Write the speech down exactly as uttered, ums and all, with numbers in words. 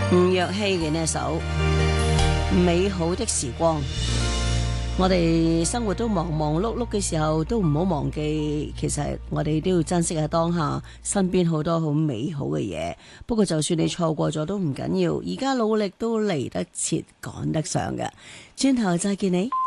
吳若希嘅呢一首《美好的時光》。我哋生活都忙忙碌碌嘅時候，都唔好忘記，其實我哋都要珍惜下當下身邊好多好美好嘅嘢。不過就算你錯過咗都唔緊要，而家努力都嚟得切，趕得上嘅。轉頭再見你。